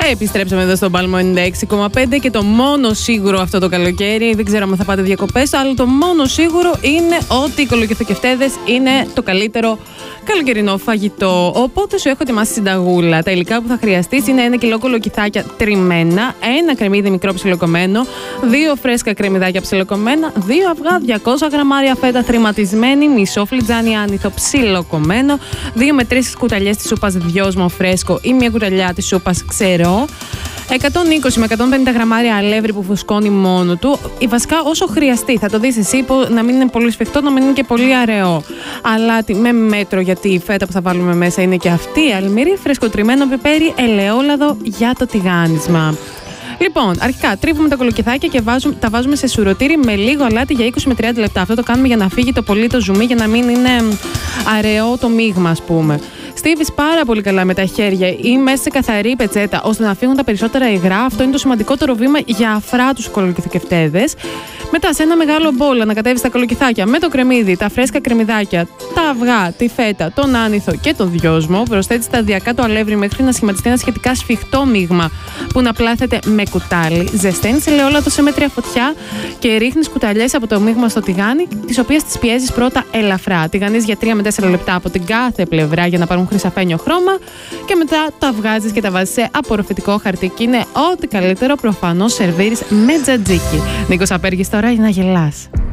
Επιστρέψαμε εδώ στο Πάλμο 96,5 και το μόνο σίγουρο αυτό το καλοκαίρι, δεν ξέρω αν θα πάτε διακοπές, αλλά το μόνο σίγουρο είναι ότι οι κολοκυθοκευτέδες είναι το καλύτερο καλοκαιρινό φαγητό. Οπότε σου έχω ετοιμάσει συνταγούλα. Τα υλικά που θα χρειαστείς είναι 1 κιλό κολοκυθάκια τριμμένα, 1 κρεμμύδι μικρό ψιλοκομμένο, 2 φρέσκα κρεμμυδάκια ψιλοκομμένα, 2 αυγά, 200 γραμμάρια φέτα θρηματισμένη, μισό φλιτζάνι άνηθο ψιλοκομμένο, 2 με 3 κουταλιές της σούπας δυόσμο φρέσκο ή 1 κουταλιά της σούπας ξερό, 120 με 150 γραμμάρια αλεύρι που φουσκώνει μόνο του. Βασικά όσο χρειαστεί, θα το δεις εσύ, να μην είναι πολύ σφιχτό, να μην είναι και πολύ αραιό. Αλλά με μέτρο, γιατί η φέτα που θα βάλουμε μέσα είναι και αυτή, αλμυρί, φρεσκοτριμμένο πιπέρι, ελαιόλαδο για το τηγάνισμα. Λοιπόν, αρχικά τρίβουμε τα κολοκυθάκια και τα βάζουμε σε σουρωτήρι με λίγο αλάτι για 20 με 30 λεπτά. Αυτό το κάνουμε για να φύγει το πολύ το ζουμί, για να μην είναι αραιό το μείγμα, ας πούμε. Στίβεις πάρα πολύ καλά με τα χέρια ή μέσα σε καθαρή πετσέτα, ώστε να φύγουν τα περισσότερα υγρά. Αυτό είναι το σημαντικότερο βήμα για αφράτους κολοκυθοκευτέδες. Μετά, σε ένα μεγάλο μπολ, ανακατεύεις τα κολοκυθάκια με το κρεμμύδι, τα φρέσκα κρεμμυδάκια, τα αυγά, τη φέτα, τον άνηθο και το δυόσμο. Προσθέτεις σταδιακά το αλεύρι μέχρι να σχηματιστεί ένα σχετικά σφιχτό μείγμα που να πλάθεται με κουτάλι. Ζεσταίνεις ελαιόλαδο σε μέτρια φωτιά και ρίχνεις κουταλιές από το μείγμα στο τηγάνι, τις οποίες τις πιέζεις πρώτα ελαφρά. Τηγανίζεις για 3 με 4 λεπτά από την κάθε πλευρά για να πάρουν χρυσαφένιο χρώμα και μετά τα βγάζεις και τα βάζεις σε απορροφητικό χαρτί και είναι ό,τι καλύτερο. Προφανώς σερβίρεις με τζατζίκι. Νίκος Απέργης τώρα για να γελάς.